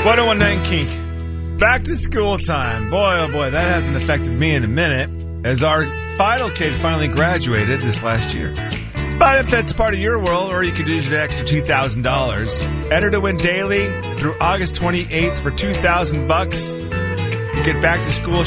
1019 Kink. Back to school time. Boy, oh boy, that hasn't affected me in a minute, as our final kid finally graduated this last year. But if that's part of your world, or you could use an extra $2,000, enter to win daily through August 28th for $2,000. You get back to school